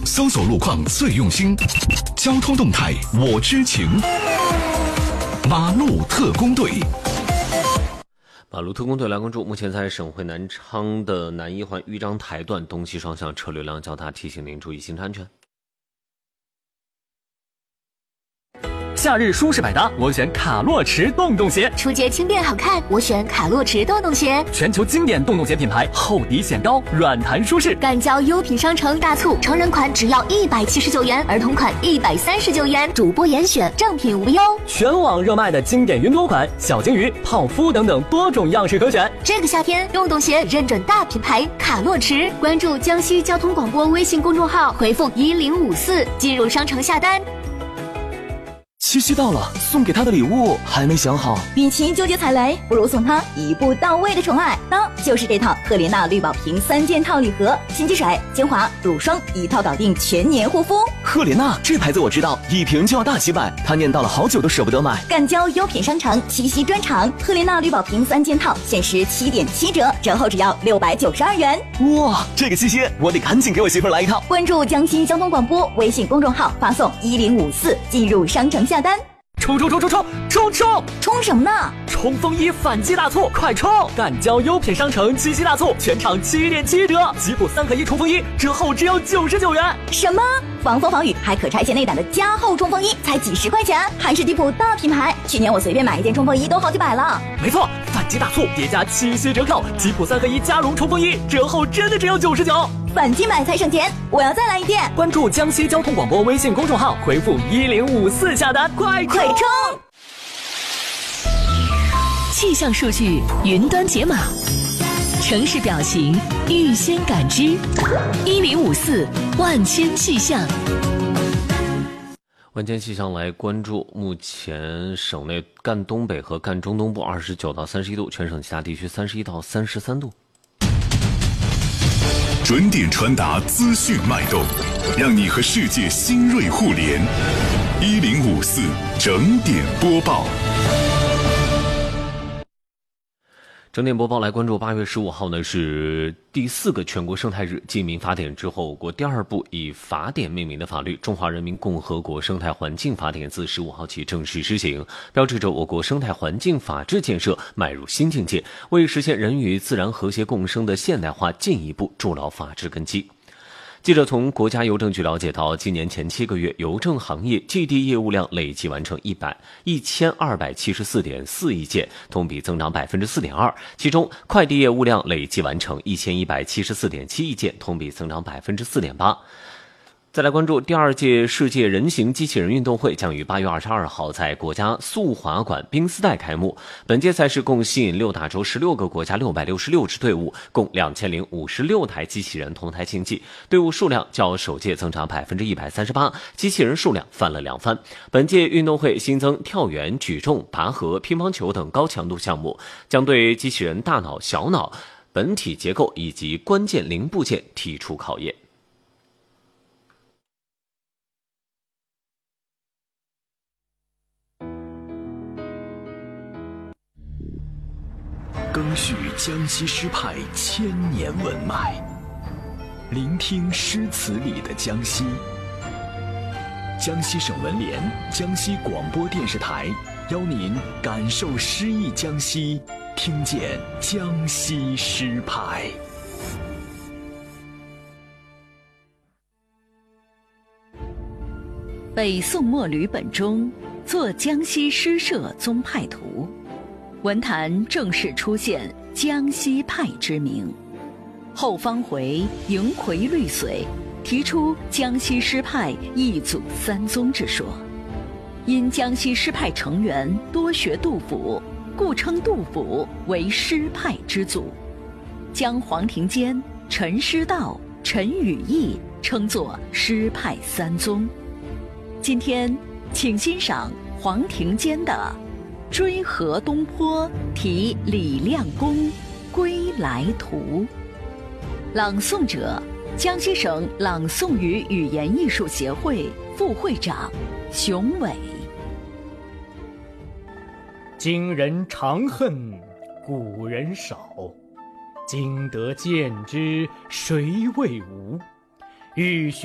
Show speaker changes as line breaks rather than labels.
搜索路况最用心，交通动态我知情。马路特工队。
马路特工队来关注，目前在省会南昌的南一环豫章台段东西双向车流量较大，提醒您注意行车安全。
夏日舒适百搭，我选卡洛驰洞洞鞋；
出街轻便好看，我选卡洛驰洞洞鞋。
全球经典洞洞鞋品牌，厚底显高，软弹舒适。
赶交优品商城大促，成人款只要179元，儿童款139元，主播严选，正品无忧。
全网热卖的经典云朵款、小金鱼、泡芙等等多种样式可选。
这个夏天，洞洞鞋认准大品牌卡洛驰，关注江西交通广播微信公众号，回复1054进入商城下单。
七夕到了，送给他的礼物还没想好。
与其纠结踩雷，不如送他一步到位的宠爱。当就是这套赫莲娜绿宝瓶3件套礼盒，心机水、精华、乳霜一套搞定全年护肤。
赫莲娜这牌子我知道，一瓶就要大几百，他念叨了好久都舍不得买。
赶交优品商城七夕专场，赫莲娜绿宝瓶3件套限时7.7折，折后只要692元。
哇，这个七夕我得赶紧给我媳妇来一套。
关注江西交通广播微信公众号，发送1054进入商城下单。
冲什么呢？冲锋衣反季大促，快冲！赶交优品商城七夕大促，全场7.7折，吉普3合1冲锋衣折后只要99元。
什么？防风防雨还可拆卸内胆的加厚冲锋衣才几十块钱，还是地普大品牌。去年我随便买一件冲锋衣都好几百了。
没错，反季大促叠加七夕折扣，吉普3合1加绒冲锋衣折后真的只要99。
反季买才省钱，我要再来一件。
关注江西交通广播微信公众号，回复1054下单，快冲！
气象数据云端解码，城市表情预先感知，1054万千气象。
万千气象来关注，目前省内赣东北和赣中东部29到31度，全省其他地区31到33度。
准点传达资讯脉动，让你和世界新锐互联。1054整点播报。
整点播报来关注8月15号呢，是第4个全国生态日。继民法典之后，我国第2部以法典命名的法律《中华人民共和国生态环境法典》自15号起正式施行，标志着我国生态环境法治建设迈入新境界，为实现人与自然和谐共生的现代化进一步筑牢法治根基。记者从国家邮政局了解到，今年前7个月，邮政行业寄递业务量累计完成1274.4亿件，同比增长4.2%。其中，快递业务量累计完成1174.7亿件，同比增长4.8%。再来关注第2届世界人形机器人运动会将于8月22号在国家速滑馆冰丝带开幕。本届赛事共吸引6大洲16个国家666支队伍，共2056台机器人同台竞技，队伍数量较首届增长138%，机器人数量翻了2番。本届运动会新增跳远、举重、拔河、乒乓球等高强度项目，将对机器人大脑、小脑、本体结构以及关键零部件提出考验。
赓续江西诗派千年文脉，聆听诗词里的江西。江西省文联、江西广播电视台邀您感受诗意江西，听见江西诗派。
北宋末吕本中作江西诗社宗派图，文坛正式出现江西派之名。后方回、迎回绿髓，提出江西诗派一祖三宗之说。因江西诗派成员多学杜甫，故称杜甫为诗派之祖，将黄庭坚、陈师道、陈与义称作诗派三宗。今天请欣赏黄庭坚的《追河东坡题李亮公归来图》，朗诵者江西省朗诵与语言艺术协会副会长熊伟。
今人长恨古人少，今得见之谁为无？欲